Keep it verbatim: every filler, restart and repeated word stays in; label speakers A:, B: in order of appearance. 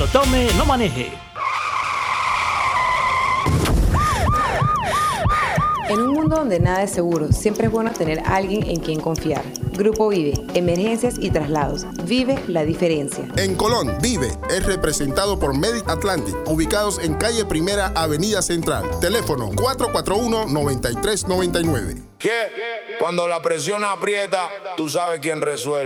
A: Cuando tome, no maneje.
B: En un mundo donde nada es seguro, siempre es bueno tener a alguien en quien confiar. Grupo Vive, emergencias y traslados. Vive la diferencia.
C: En Colón, Vive es representado por Medic Atlantic, ubicados en calle Primera, Avenida Central. Teléfono cuatro cuatro uno, nueve tres nueve nueve.
D: ¿Qué? Cuando la presión aprieta, tú sabes quién resuelve.